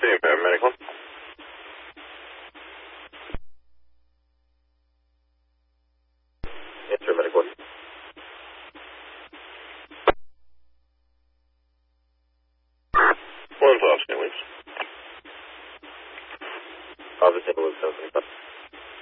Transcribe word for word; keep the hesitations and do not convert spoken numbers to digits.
City Paramedic one. Yes, sir, Medic one. One five, Stanley. Officer, Louis, seven twenty-five.